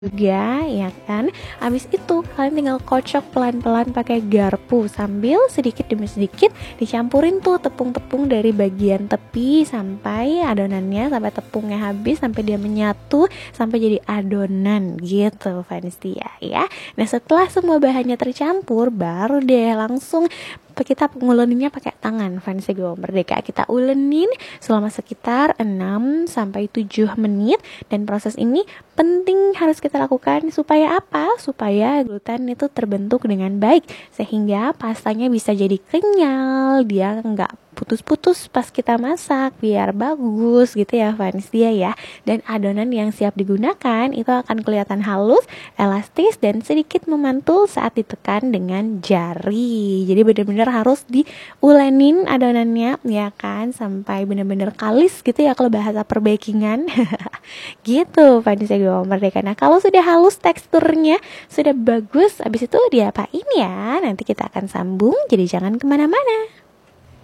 juga ya kan. Habis itu kalian tinggal kocok pelan-pelan pakai garpu sambil sedikit demi sedikit dicampurin tuh tepung-tepung dari bagian tepi sampai adonannya, sampai tepungnya habis, sampai dia menyatu, sampai jadi adonan gitu Vanistia ya. Nah setelah semua bahannya tercampur, baru deh langsung kita nguleninnya pakai tangan Vanistia Go Merdeka. Kita ulenin selama sekitar 6-7 menit, dan proses ini penting harus kita lakukan supaya apa? Supaya gluten itu terbentuk dengan baik sehingga pastanya bisa jadi kenyal, dia nggak putus-putus pas kita masak, biar bagus gitu ya Vanistia ya. Dan adonan yang siap digunakan itu akan kelihatan halus, elastis, dan sedikit memantul saat ditekan dengan jari. Jadi benar-benar harus diulenin adonannya ya kan, sampai benar-benar kalis gitu ya kalau bahasa perbakingan. Gitu Vanistia Go Merdeka. Nah kalau sudah halus teksturnya, sudah bagus, habis itu diapain ya? Nanti kita akan sambung, jadi jangan kemana-mana.